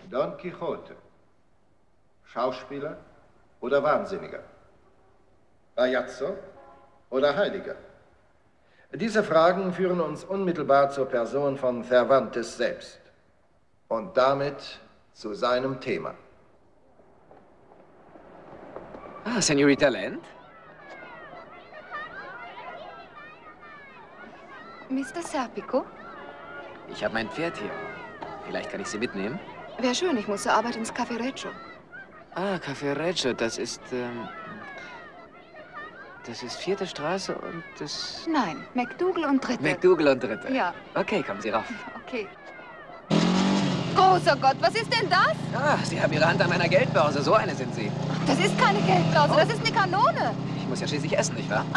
Don Quixote. Schauspieler oder Wahnsinniger? Bajazzo oder Heiliger? Diese Fragen führen uns unmittelbar zur Person von Cervantes selbst und damit zu seinem Thema. Ah, Senorita Land? Mr. Serpico? Ich habe mein Pferd hier. Vielleicht kann ich Sie mitnehmen? Wäre schön, ich muss zur Arbeit ins Café Reggio. Ah, Café Reggio, das ist, das ist 4. Straße und das... Nein, McDougal und Dritte. McDougal und Dritte. Ja. Okay, kommen Sie rauf. Okay. Großer Gott, was ist denn das? Ah, Sie haben Ihre Hand an meiner Geldbörse. So eine sind Sie. Das ist keine Geldbörse, das ist eine Kanone. Ich muss ja schließlich essen, nicht wahr?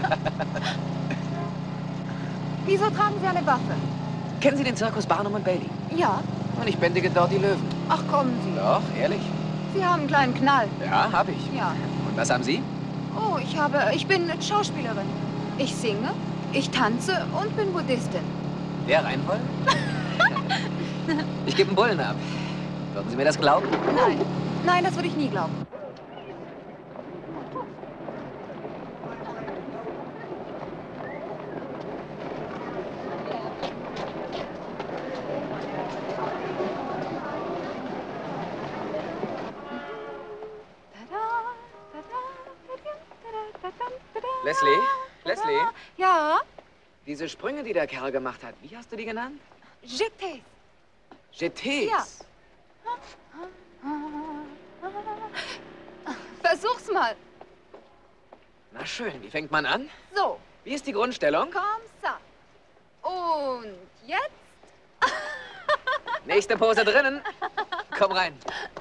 Wieso tragen Sie eine Waffe? Kennen Sie den Zirkus Barnum und Bailey? Ja. Und ich bändige dort die Löwen. Ach, kommen Sie. Doch, ehrlich? Sie haben einen kleinen Knall. Ja, habe ich. Ja. Und was haben Sie? Oh, ich bin Schauspielerin. Ich singe, ich tanze und bin Buddhistin. Der Reihenfolge? Ich gebe einen Bullen ab. Würden Sie mir das glauben? Nein. Nein, das würde ich nie glauben. Leslie? Ja? Diese Sprünge, die der Kerl gemacht hat, wie hast du die genannt? Jetés. Jetés? Ja. Versuch's mal. Na schön, wie fängt man an? So. Wie ist die Grundstellung? Comme ça. Und jetzt? Nächste Pose drinnen. Komm rein.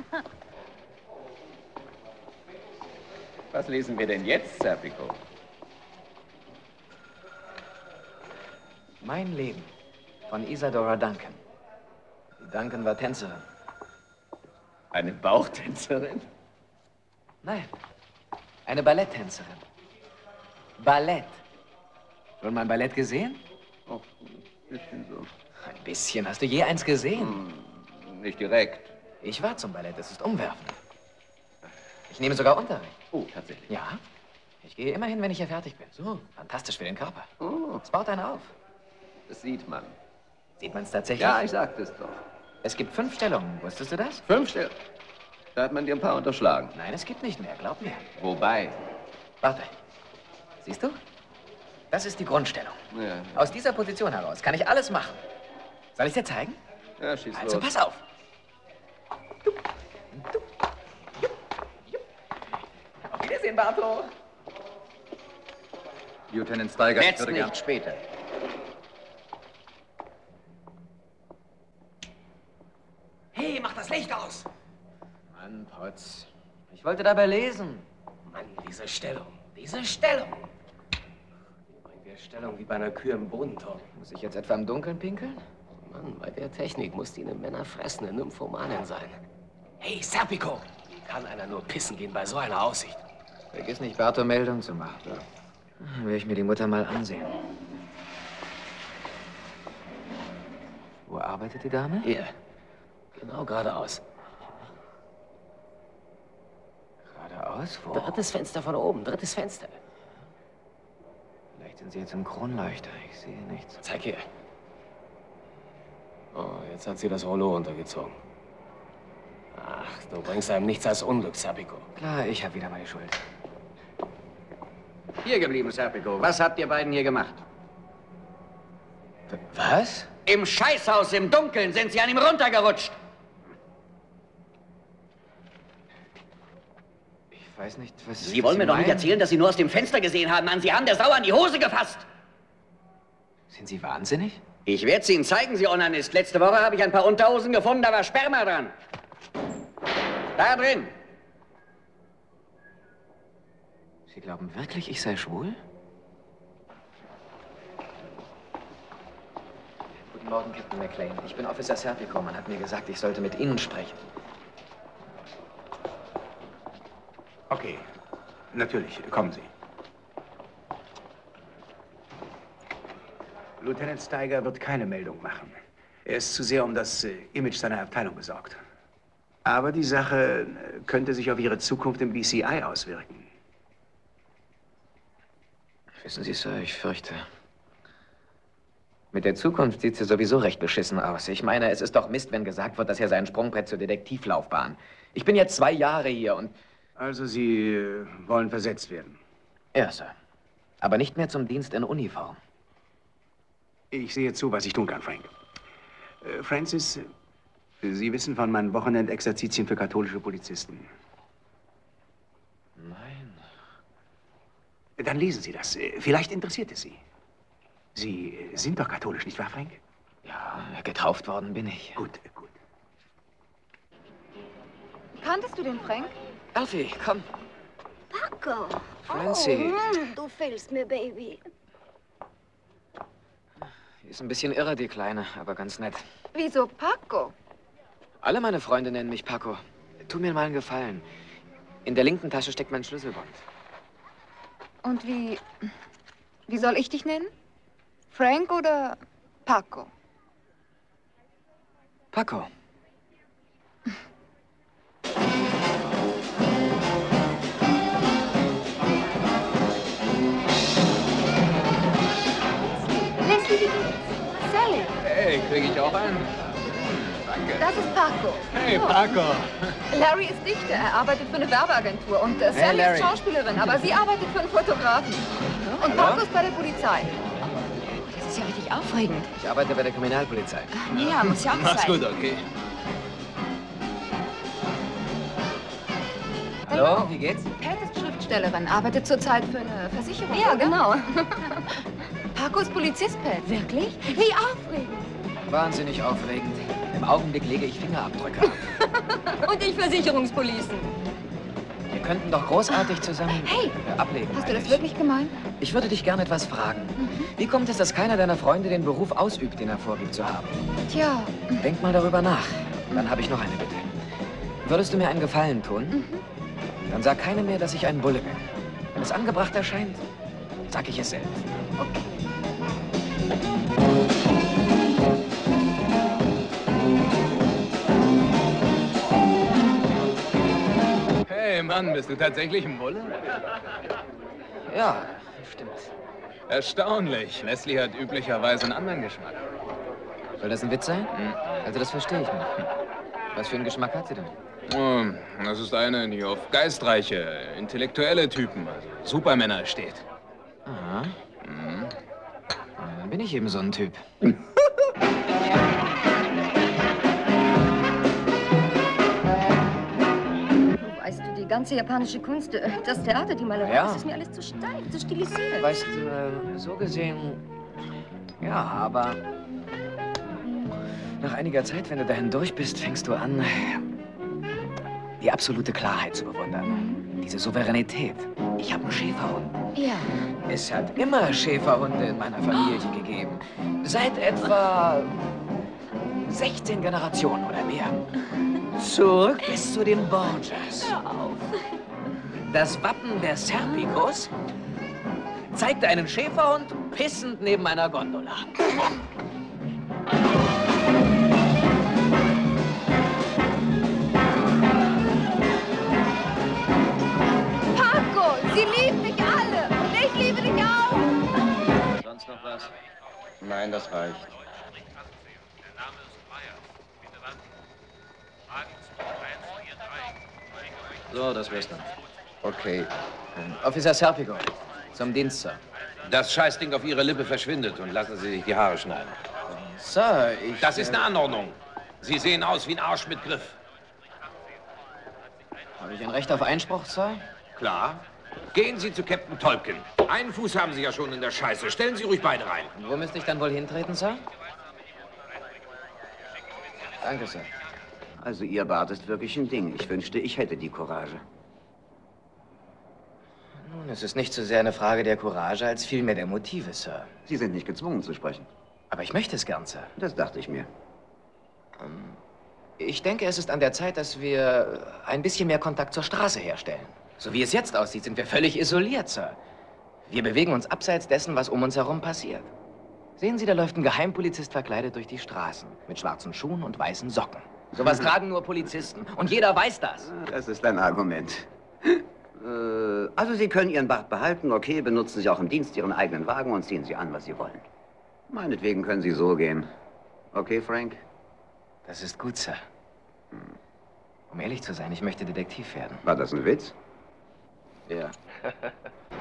Was lesen wir denn jetzt, Serpico? Mein Leben von Isadora Duncan. Die Duncan war Tänzerin. Eine Bauchtänzerin? Nein, eine Balletttänzerin. Ballett. Schon mal ein Ballett gesehen? Oh, ein bisschen so. Ein bisschen. Hast du je eins gesehen? Nicht direkt. Ich war zum Ballett. Es ist umwerfend. Ich nehme sogar Unterricht. Oh, tatsächlich? Ja. Ich gehe immer hin, wenn ich hier fertig bin. So, fantastisch für den Körper. Oh. Es baut einen auf. Das sieht man. Sieht man es tatsächlich? Ja, ich sagte es doch. Es gibt 5 Stellungen. Wusstest du das? 5 Stellen? Da hat man dir ein paar unterschlagen. Nein, es gibt nicht mehr. Glaub mir. Wobei? Warte. Siehst du? Das ist die Grundstellung. Ja. Aus dieser Position heraus kann ich alles machen. Soll ich dir zeigen? Ja, schieß los. Also pass auf. Auf Wiedersehen, Barto. Lieutenant Steiger, Jetzt nicht, später. Hey, mach das Licht aus! Mann, Potz. Ich wollte dabei lesen. Mann, diese Stellung. Diese Stellung. Bringt dir Stellung wie bei einer Kühe im Bodenturm. Muss ich jetzt etwa im Dunkeln pinkeln? Mann, bei der Technik muss die eine männerfressende Nymphomanin sein. Hey, Serpico! Wie kann einer nur pissen gehen bei so einer Aussicht? Vergiss nicht, Barto Meldung zu machen. Will ich mir die Mutter mal ansehen. Wo arbeitet die Dame? Hier. Genau geradeaus. Geradeaus? Wo? Drittes Fenster von oben, drittes Fenster. Vielleicht sind Sie jetzt im Kronleuchter. Ich sehe nichts. Zeig her. Oh, jetzt hat sie das Rollo untergezogen. Ach, du bringst einem nichts als Unglück, Serpico. Klar, ich habe wieder meine Schuld. Hier geblieben, Serpico. Was habt ihr beiden hier gemacht? Was? Im Scheißhaus im Dunkeln sind sie an ihm runtergerutscht. Ich weiß nicht, was Sie wollen mir doch nicht erzählen, dass Sie nur aus dem Fenster gesehen haben, Mann. Sie haben der Sau an die Hose gefasst. Sind Sie wahnsinnig? Ich werde es Ihnen zeigen, Sie Onanist. Letzte Woche habe ich ein paar Unterhosen gefunden, da war Sperma dran. Da drin. Sie glauben wirklich, ich sei schwul? Guten Morgen, Captain McLean. Ich bin Officer Serpico. Man hat mir gesagt, ich sollte mit Ihnen sprechen. Okay, natürlich. Kommen Sie. Lieutenant Steiger wird keine Meldung machen. Er ist zu sehr um das Image seiner Abteilung besorgt. Aber die Sache könnte sich auf Ihre Zukunft im BCI auswirken. Wissen Sie, Sir, ich fürchte. Mit der Zukunft sieht sie sowieso recht beschissen aus. Ich meine, es ist doch Mist, wenn gesagt wird, dass er sein Sprungbrett zur Detektivlaufbahn. Ich bin jetzt 2 Jahre hier und... Also Sie wollen versetzt werden? Ja, Sir. Aber nicht mehr zum Dienst in Uniform. Ich sehe zu, was ich tun kann, Frank. Francis, Sie wissen von meinen Wochenendexerzitien für katholische Polizisten. Nein. Dann lesen Sie das. Vielleicht interessiert es Sie. Sie sind doch katholisch, nicht wahr, Frank? Ja, getauft worden bin ich. Gut, gut. Kanntest du den Frank? Alfie, komm. Paco. Francie. Du fehlst mir, Baby. Ist ein bisschen irre, die Kleine, aber ganz nett. Wieso Paco? Alle meine Freunde nennen mich Paco. Tu mir mal einen Gefallen. In der linken Tasche steckt mein Schlüsselbund. Und wie soll ich dich nennen? Frank oder Paco? Paco. Leslie, wie geht's? Sally, Hey, kriege ich auch einen? Danke. das ist Paco. Hey, Paco. Larry ist Dichter, er arbeitet für eine Werbeagentur. Und Sally Larry. ist Schauspielerin, aber sie arbeitet für einen Fotografen. Und Hallo? Paco ist bei der Polizei. Das ist ja richtig aufregend. Ich arbeite bei der Kriminalpolizei. Ja, muss ja auch sein. okay. Hallo, wie geht's? Pat ist Schriftstellerin, arbeitet zurzeit für eine Versicherung. Ja, genau. Paco ist Polizist, Pat. Wirklich? Wie aufregend. Wahnsinnig aufregend. Im Augenblick lege ich Fingerabdrücke ab. Und ich Versicherungspolicen. Wir könnten doch großartig zusammen Hey, ablegen. Hast du meine das ich. wirklich gemeint? Ich würde dich gerne etwas fragen. Wie kommt es, dass keiner deiner Freunde den Beruf ausübt, den er vorgibt zu haben? Tja, Denk mal darüber nach. Dann habe ich noch eine Bitte. Würdest du mir einen Gefallen tun? Dann sag keinem mehr, dass ich ein Bulle bin. Wenn es angebracht erscheint, sag ich es selbst. Hey Mann, bist du tatsächlich ein Bulle? Ja, stimmt. Erstaunlich. Leslie hat üblicherweise einen anderen Geschmack. Soll das ein Witz sein? Also das verstehe ich nicht. Was für einen Geschmack hat sie denn? Oh, das ist eine, die auf geistreiche, intellektuelle Typen, also Supermänner steht. Aha. Dann bin ich eben so ein Typ. Weißt du, die ganze japanische Kunst, das Theater, die Malerei, Ja. das ist mir alles zu steif, zu stilisiert. Weißt du, so gesehen, ja, aber nach einiger Zeit, wenn du dahin durch bist, fängst du an, die absolute Klarheit zu bewundern. Diese Souveränität. Ich habe einen Schäferhund. ja. Es hat immer Schäferhunde in meiner Familie gegeben. Seit etwa 16 Generationen oder mehr. Zurück bis zu den Borgias. Das Wappen der Serpicos zeigte einen Schäferhund pissend neben einer Gondola. Paco, sie lieben dich alle. Und ich liebe dich auch. Sonst noch was? Nein, das reicht. So, das wär's dann. Okay. Officer Serpico, zum Dienst, Sir. Das Scheißding auf Ihrer Lippe verschwindet und lassen Sie sich die Haare schneiden. Sir, ich... Das ist eine Anordnung. Sie sehen aus wie ein Arsch mit Griff. Habe ich ein Recht auf Einspruch, Sir? Klar. Gehen Sie zu Captain Tolkien. Einen Fuß haben Sie ja schon in der Scheiße. Stellen Sie ruhig beide rein. Und wo müsste ich dann wohl hintreten, Sir? Danke, Sir. Also ihr Bart ist wirklich ein Ding. Ich wünschte, ich hätte die Courage. Nun, es ist nicht so sehr eine Frage der Courage, als vielmehr der Motive, Sir. Sie sind nicht gezwungen zu sprechen. Aber ich möchte es gern, Sir. Das dachte ich mir. Ich denke, es ist an der Zeit, dass wir ein bisschen mehr Kontakt zur Straße herstellen. So wie es jetzt aussieht, sind wir völlig isoliert, Sir. Wir bewegen uns abseits dessen, was um uns herum passiert. Sehen Sie, da läuft ein Geheimpolizist verkleidet durch die Straßen. Mit schwarzen Schuhen und weißen Socken. Sowas tragen nur Polizisten. Und jeder weiß das. Das ist ein Argument. Also, Sie können Ihren Bart behalten, okay, benutzen Sie auch im Dienst Ihren eigenen Wagen und ziehen Sie an, was Sie wollen. Meinetwegen können Sie so gehen. Okay, Frank? Das ist gut, Sir. Um ehrlich zu sein, ich möchte Detektiv werden. War das ein Witz? Ja.